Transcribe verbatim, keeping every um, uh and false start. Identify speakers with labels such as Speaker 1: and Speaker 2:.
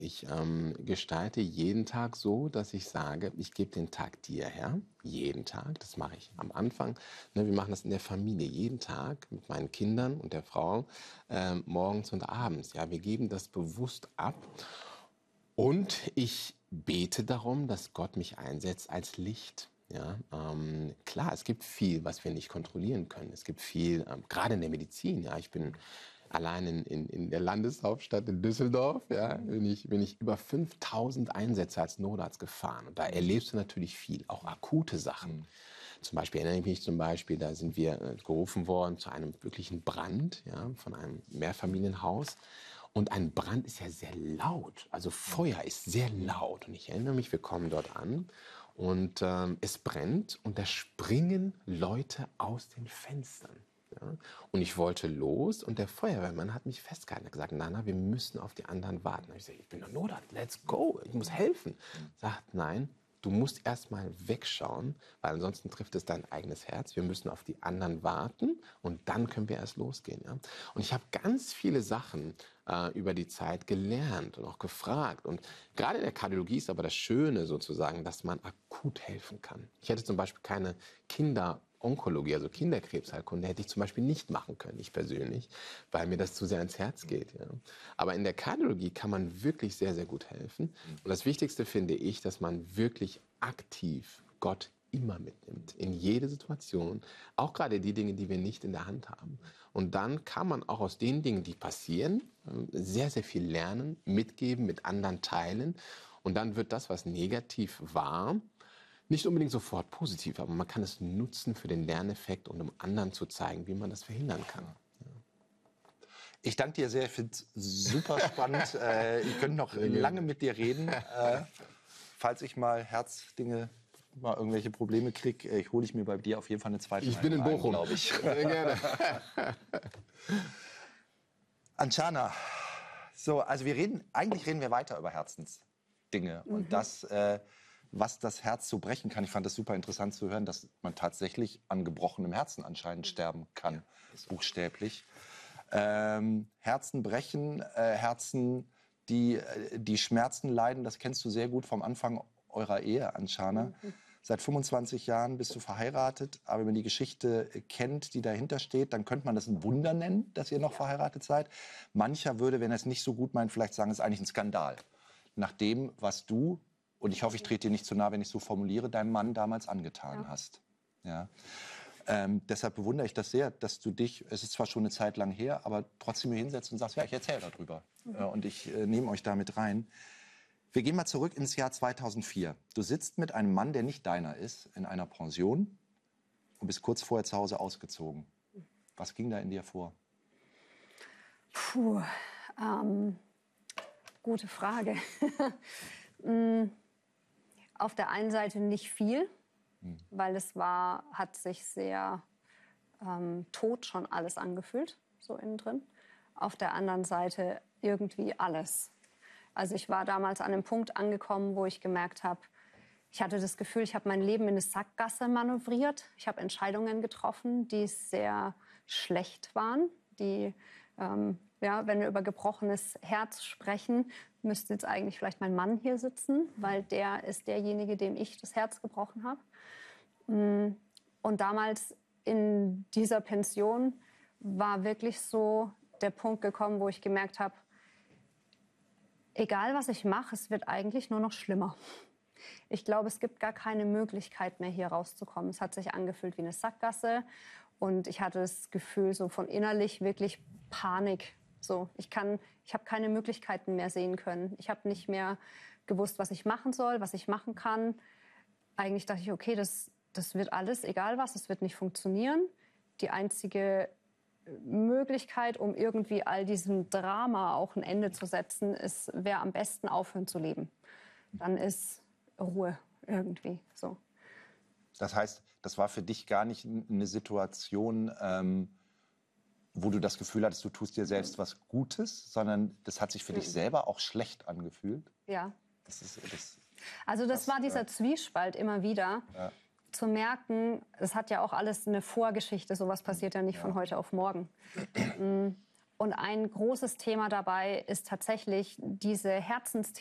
Speaker 1: Ich ähm, gestalte jeden Tag so, dass ich sage, ich gebe den Tag dir her. Jeden Tag. Das mache ich am Anfang. Ne, wir machen das in der Familie jeden Tag mit meinen Kindern und der Frau, ähm, morgens und abends. Ja, wir geben das bewusst ab. Und ich bete darum, dass Gott mich einsetzt als Licht. Ja, ähm, klar, es gibt viel, was wir nicht kontrollieren können. Es gibt viel, ähm, gerade in der Medizin. Ja, ich bin allein in, in, in der Landeshauptstadt in Düsseldorf, ja, bin ich, bin ich über fünftausend Einsätze als Notarzt gefahren. Und da erlebst du natürlich viel, auch akute Sachen. Zum Beispiel erinnere ich mich zum Beispiel, da sind wir äh, gerufen worden zu einem wirklichen Brand, ja, von einem Mehrfamilienhaus. Und ein Brand ist ja sehr laut, also Feuer ist sehr laut. Und ich erinnere mich, wir kommen dort an und ähm, es brennt und da springen Leute aus den Fenstern. Ja? Und ich wollte los und der Feuerwehrmann hat mich festgehalten. Er hat gesagt, Nana, wir müssen auf die anderen warten. Da hab ich gesagt, ich bin doch Notarzt, let's go, ich muss helfen. Sagt, nein, du musst erst mal wegschauen, weil ansonsten trifft es dein eigenes Herz. Wir müssen auf die anderen warten und dann können wir erst losgehen. Ja? Und ich habe ganz viele Sachen äh, über die Zeit gelernt und auch gefragt. Und gerade in der Kardiologie ist aber das Schöne sozusagen, dass man akut helfen kann. Ich hätte zum Beispiel keine Kinder Onkologie, also Kinderkrebsheilkunde, hätte ich zum Beispiel nicht machen können, ich persönlich, weil mir das zu sehr ans Herz geht. Ja. Aber in der Kardiologie kann man wirklich sehr, sehr gut helfen. Und das Wichtigste finde ich, dass man wirklich aktiv Gott immer mitnimmt, in jede Situation, auch gerade die Dinge, die wir nicht in der Hand haben. Und dann kann man auch aus den Dingen, die passieren, sehr, sehr viel lernen, mitgeben, mit anderen teilen. Und dann wird das, was negativ war, nicht unbedingt sofort positiv, aber man kann es nutzen für den Lerneffekt und um anderen zu zeigen, wie man das verhindern kann. Ja.
Speaker 2: Ich danke dir sehr, ich finde es super spannend. äh, ich könnte noch lange mit dir reden. Äh, falls ich mal Herzdinge, mal irgendwelche Probleme kriege, äh, ich hole ich mir bei dir auf jeden Fall eine zweite
Speaker 1: Ich bin in Bochum,
Speaker 2: glaube ich.
Speaker 1: Sehr gerne.
Speaker 2: Anchana, so, also wir reden, eigentlich reden wir weiter über Herzensdinge mhm. und das, äh, was das Herz so brechen kann. Ich fand das super interessant zu hören, dass man tatsächlich an gebrochenem Herzen anscheinend sterben kann, ja, buchstäblich. Ähm, Herzen brechen, äh, Herzen, die, äh, die Schmerzen leiden, das kennst du sehr gut vom Anfang eurer Ehe, Anchana. Mhm. Seit fünfundzwanzig Jahren bist du verheiratet, aber wenn man die Geschichte kennt, die dahinter steht, dann könnte man das ein Wunder nennen, dass ihr noch verheiratet seid. Mancher würde, wenn er es nicht so gut meint, vielleicht sagen, es ist eigentlich ein Skandal. Nach dem, was du, und ich hoffe, ich trete dir nicht zu nah, wenn ich so formuliere, deinem Mann damals angetan ja. hast. Ja. Ähm, deshalb bewundere ich das sehr, dass du dich, es ist zwar schon eine Zeit lang her, aber trotzdem hier hinsetzt und sagst, ja, ich erzähle darüber. Mhm. Äh, und ich äh, nehme euch da mit rein. Wir gehen mal zurück ins Jahr zweitausendvier. Du sitzt mit einem Mann, der nicht deiner ist, in einer Pension und bist kurz vorher zu Hause ausgezogen. Was ging da in dir vor?
Speaker 3: Puh, ähm, gute Frage. Auf der einen Seite nicht viel, hm. weil es war, hat sich sehr ähm, tot schon alles angefühlt, so innen drin. Auf der anderen Seite irgendwie alles. Also ich war damals an einem Punkt angekommen, wo ich gemerkt habe, ich hatte das Gefühl, ich habe mein Leben in eine Sackgasse manövriert. Ich habe Entscheidungen getroffen, die sehr schlecht waren, die ähm, ja, wenn wir über gebrochenes Herz sprechen, müsste jetzt eigentlich vielleicht mein Mann hier sitzen, weil der ist derjenige, dem ich das Herz gebrochen habe. Und damals in dieser Pension war wirklich so der Punkt gekommen, wo ich gemerkt habe, egal was ich mache, es wird eigentlich nur noch schlimmer. Ich glaube, es gibt gar keine Möglichkeit mehr, hier rauszukommen. Es hat sich angefühlt wie eine Sackgasse und ich hatte das Gefühl so von innerlich wirklich Panik. So, ich kann, ich habe keine Möglichkeiten mehr sehen können. Ich habe nicht mehr gewusst, was ich machen soll, was ich machen kann. Eigentlich dachte ich, okay, das, das wird alles, egal was, es wird nicht funktionieren. Die einzige Möglichkeit, um irgendwie all diesem Drama auch ein Ende zu setzen, ist, wäre am besten aufhören zu leben. Dann ist Ruhe irgendwie so.
Speaker 2: Das heißt, das war für dich gar nicht eine Situation, ähm, wo du das Gefühl hattest, du tust dir selbst was Gutes, sondern das hat sich für dich selber auch schlecht angefühlt?
Speaker 3: Ja.
Speaker 2: Das ist, das,
Speaker 3: also das, das war dieser ja. Zwiespalt immer wieder. Ja. Zu merken, es hat ja auch alles eine Vorgeschichte, sowas passiert ja nicht ja. von heute auf morgen. Und ein großes Thema dabei ist tatsächlich diese Herzensthemen.